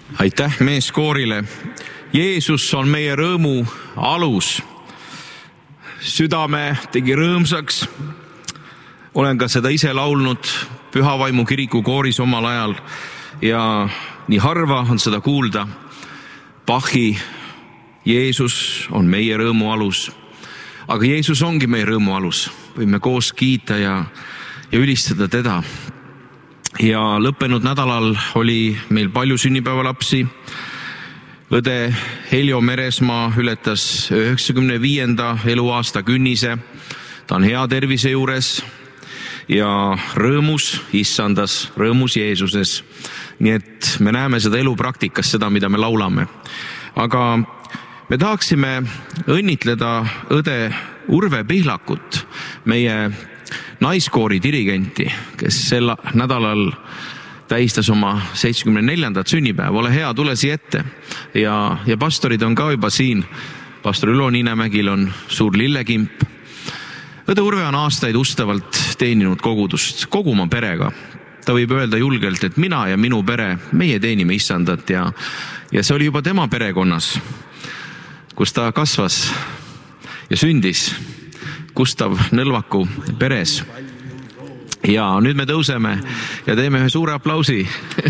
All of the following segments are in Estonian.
Aitäh meeskoorile. Jeesus on meie rõõmu alus. Südame tegi rõõmsaks. Olen ka seda ise laulnud Pühavaimu kiriku kooris omal ajal ja nii harva on seda kuulda. Bachi Jeesus on meie rõõmu alus. Aga Jeesus ongi meie rõõmu alus. Võime koos kiita ja ülistada teda. Ja lõppenud nädalal oli meil palju sünnipäevalapsi. Õde Heljo Meresmaa ületas 95. eluaasta künnise. Ta on hea tervise juures ja rõõmus issandas, rõõmus Jeesuses. Nii et me näeme seda elupraktikas, seda, mida me laulame. Aga me tahaksime õnnitleda õde Urve Pihlakut, meie naiskoori dirigenti, kes sel nädalal tähistas oma 74. sünnipäeva. Ole hea, tule siia ette. Ja pastorid on ka juba siin. Pastor Ülo Niinemägil on suur lillekimp. Õde Urve on aastaid ustavalt teeninud kogudust, kogu oma perega. Ta võib öelda julgelt, et mina ja minu pere, meie teenime issandat ja see oli juba tema perekonnas, kus ta kasvas ja sündis Gustav Nõlvaku peres. Ja nüüd me tõuseme ja teeme ühe suure aplausi.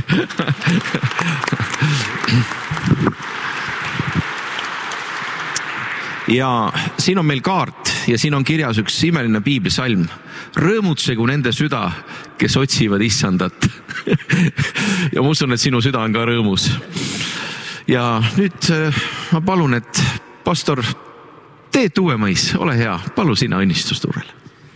Ja siin on meil kaart ja siin on kirjas üks imeline piiblisalm. Rõõmutsegu nende süda, kes otsivad issandat. Ja ma usun, et sinu süda on ka rõõmus. Ja nüüd ma palun, et pastor Teet Uuemõis, ole hea, palu sina õnnistust Urvele.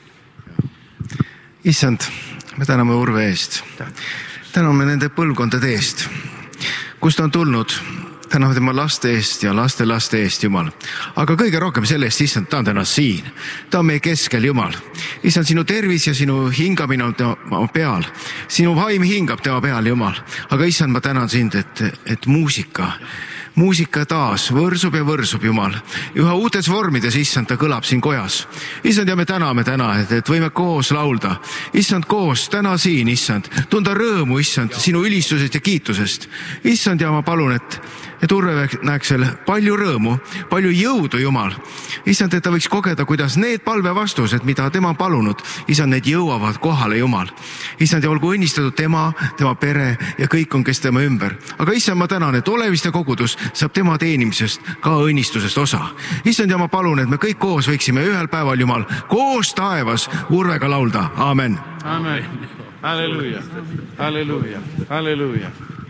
Issand, me täname Urve eest. Täname nende põlvkondade eest, kust on tulnud. Täname tema laste eest ja laste eest, Jumal. Aga kõige rohkem selle eest, Issand, ta on täna siin. Ta on meie keskel, Jumal. Issand, sinu tervis ja sinu hingamine on tema peal. Sinu vaim hingab tema peal, Jumal. Aga Issand, ma tänan sind, et muusika taas võrsub ja võrsub, Jumal. Üha uutes vormides, Issand, ta kõlab siin kojas. Issand, ja me täname täna, et võime koos laulda. Issand, koos täna siin, Issand. Tunda rõõmu, Issand, sinu ülistusest ja kiitusest. Issand, ja ma palun, et Urve näeks seal palju rõõmu, palju jõudu, Jumal. Issand, et ta võiks kogeda, kuidas need palvevastused, mida tema on palunud, Issand, need jõuavad kohale, Jumal. Issand, ja olgu õnnistatud tema pere ja kõik on, kes tema ümber. Aga Issand, ma tänan, et oleviste kogudus saab tema teenimisest ka õnnistusest osa. Issand, ja ma palun, et me kõik koos võiksime ühel päeval, Jumal, koos taevas Urvega laulda. Aamen. Aamen. Halleluuja. Halleluuja. Halleluuja.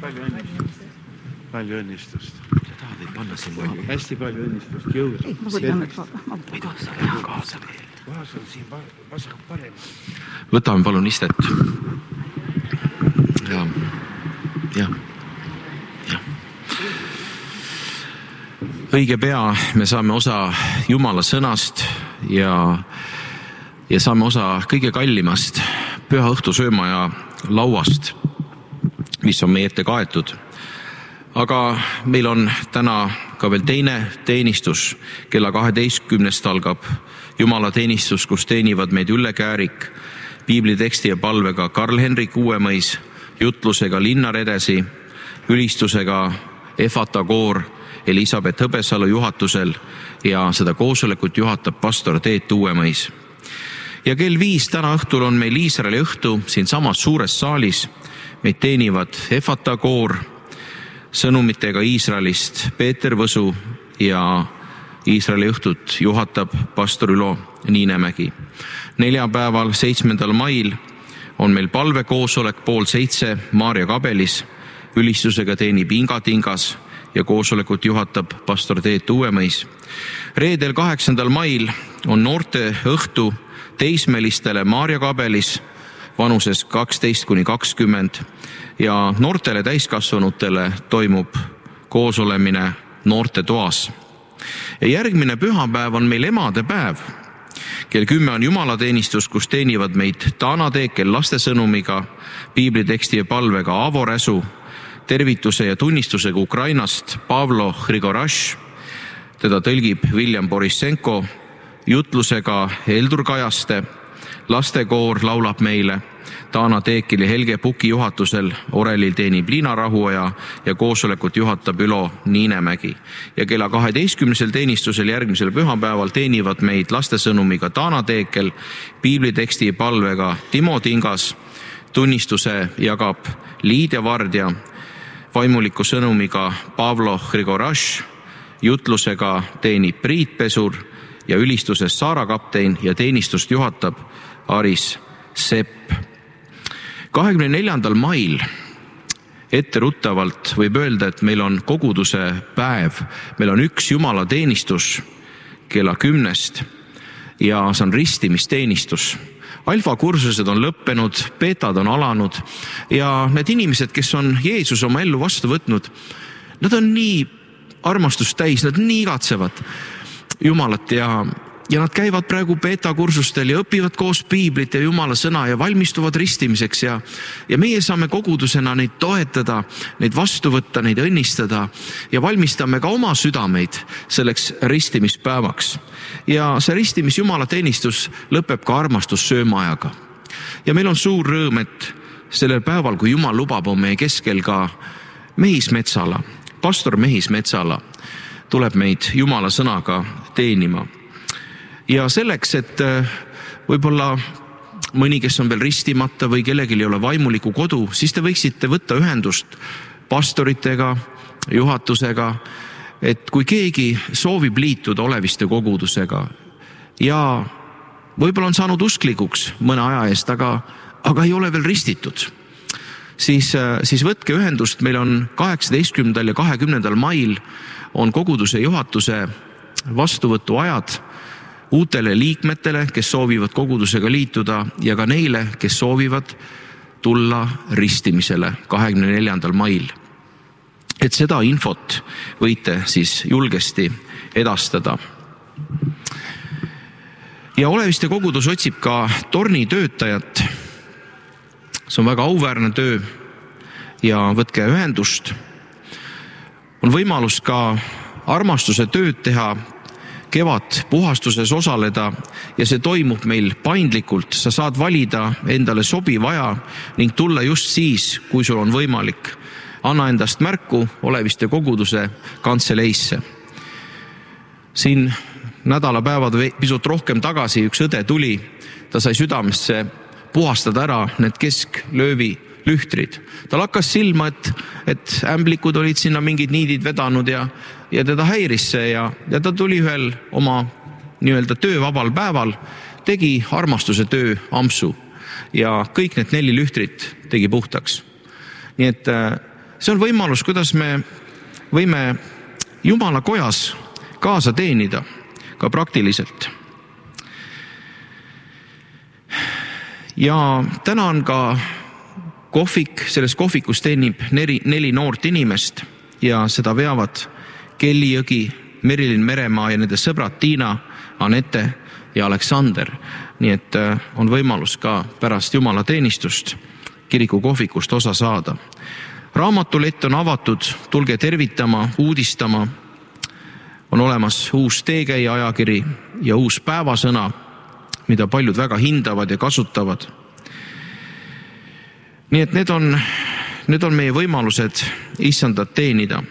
Palju õnnistust. Tahad ei panna siin hästi palju õnnistust. Jõudu. Kohas on siin vasakalt parem. Võtame palun istet. Ja. Õige pea me saame osa Jumala sõnast ja saame osa kõige kallimast püha õhtu söömaja lauast, mis on meie ette kaetud. Aga meil on täna ka veel teine teenistus. Kella 12 algab Jumala teenistus, kus teenivad meid Ülle Käärik, piibliteksti ja palvega Karl-Henrik Uuemõis, jutlusega Linnar Edesi, ülistusega Efata koor Elisabeth Hõbesalu juhatusel ja seda koosolekut juhatab pastor Teet Uuemõis. Ja kell 5 täna õhtul on meil Iisraeli õhtu siin samas suures saalis. Meid teenivad Efata koor, sõnumitega Iisraelist Peeter Võsu ja Iisraeli õhtut juhatab pastor Ülo Niinemägi. Neljapäeval 7. mail on meil palvekoosolek 6:30 Maarja kabelis, ülistusega teenib Inga Tingas ja koosolekut juhatab pastor Teet Uuemõis. Reedel 8. mail on noorte õhtu teismelistele Maarja kabelis vanuses 12–20 ja noortele täiskasvanutele toimub koosolemine noorte toas. Ja järgmine pühapäev on meil emadepäev. Kell 10 on jumalateenistus, kus teenivad meid Taana Teekel lastesõnumiga, piibliteksti ja palvega Aavo Räsu, tervituse ja tunnistusega Ukrainast Pavlo Hrigoraš, teda tõlgib William Borissenko, jutlusega Eldur Kajaste, lastekoor laulab meile, Taana Teekili Helge Puki juhatusel orelil teenib Liina Rahuoja ja koosolekut juhatab Ülo Niinemägi. Ja kella 12. teenistusel järgmisel pühapäeval teenivad meid lastesõnumiga Taana Teekel, piibliteksti palvega Timo Tingas, tunnistuse jagab Liidia Vardja, vaimuliku sõnumiga Pavlo Grigoraš, jutlusega teenib Priit Pesur ja ülistuses Saara Kaptein ja teenistust juhatab Aris Sepp. 24. mail etteruttavalt võib öelda, et meil on koguduse päev. Meil on üks Jumala teenistus kella 10 ja see on ristimisteenistus. Alfa kursused on lõppenud, beetad on alanud ja need inimesed, kes on Jeesus oma ellu vastu võtnud, nad on nii armastust täis, nad nii igatsevad Jumalat ja nad käivad praegu beetakursustel ja õpivad koos piiblit ja Jumala sõna ja valmistuvad ristimiseks ja meie saame kogudusena neid toetada, neid vastu võtta, neid õnnistada ja valmistame ka oma südameid selleks ristimispäevaks. Ja see ristimis Jumala teenistus lõpeb ka armastussöömaajaga. Ja meil on suur rõõm, et sellel päeval, kui Jumal lubab, on meie keskel ka Mehis Metsala, pastor Mehis Metsala tuleb meid Jumala sõnaga teenima. Ja selleks, et võib-olla mõni, kes on veel ristimata või kellelgi ei ole vaimuliku kodu, siis te võiksite võtta ühendust pastoritega, juhatusega, et kui keegi soovib liituda Oleviste kogudusega ja võib-olla on saanud usklikuks mõne aja eest, aga ei ole veel ristitud, siis võtke ühendust. Meil on 18. ja 20. mail on koguduse juhatuse vastuvõtu ajad uutele liikmetele, kes soovivad kogudusega liituda ja ka neile, kes soovivad tulla ristimisele 24. mail. Et seda infot võite siis julgesti edastada. Ja Oleviste kogudus otsib ka tornitöötajat. See on väga auväärne töö ja võtke ühendust. On võimalus ka armastuse tööd teha, kevad puhastuses osaleda ja see toimub meil paindlikult. Sa saad valida endale sobiv aja ning tulla just siis, kui sul on võimalik. Anna endast märku Oleviste koguduse kantseleisse. Siin nädalapäevad pisut rohkem tagasi üks õde tuli, ta sai südamesse puhastada ära need kesklöövi lühtrid. Tal hakkas silma, et ämblikud olid sinna mingid niidid vedanud ja teda häiris see ja ta tuli ühel oma nii-öelda töövabal päeval, tegi armastuse töö ampsu ja kõik need 4 lühtrit tegi puhtaks. Nii et see on võimalus, kuidas me võime Jumala kojas kaasa teenida ka praktiliselt. Ja täna on ka kohvik, selles kohvikus teenib 4 noort inimest ja seda veavad Kelly Jõgi, Merilin Meremaa ja nende sõbrad Tiina, Anette ja Aleksander. Nii et on võimalus ka pärast Jumala teenistust kiriku kohvikust osa saada. Raamatulett on avatud, tulge tervitama, uudistama. On olemas uus teekäija ajakiri ja uus päevasõna, mida paljud väga hindavad ja kasutavad. Nii et need on meie võimalused issandat teenida.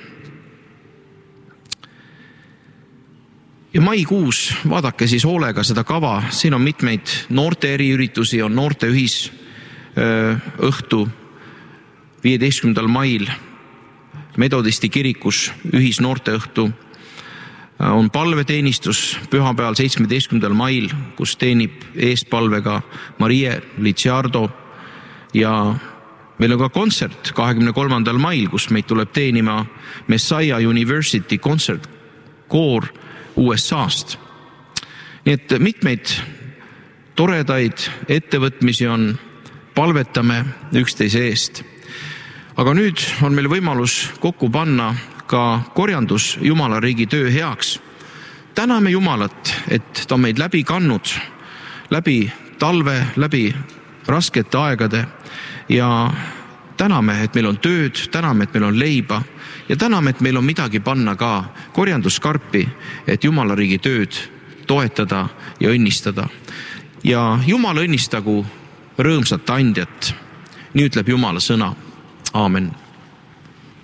Ja maikuus vaadake siis hoolega seda kava, siin on mitmeid noorte eriüritusi, on noorte ühisõhtu 15. mail Metodisti kirikus ühisnoorteõhtu, on palveteenistus pühapäeval 17. mail, kus teenib eestpalvega Marie Liciardo ja meil on ka kontsert 23. mail, kus meid tuleb teenima Messiah University kontsertkoor USA-st. Nii et mitmeid toredaid ettevõtmisi on, palvetame üksteise eest. Aga nüüd on meil võimalus kokku panna ka korjandus Jumala riigi töö heaks. Täname Jumalat, et ta on meid läbi kannud, läbi talve, läbi raskete aegade ja täname, et meil on tööd, täname, et meil on leiba ja täname, et meil on midagi panna ka korjanduskarpi, et Jumala riigi tööd toetada ja õnnistada. Ja Jumal õnnistagu rõõmsat andjat. Nii ütleb Jumala sõna. Aamen.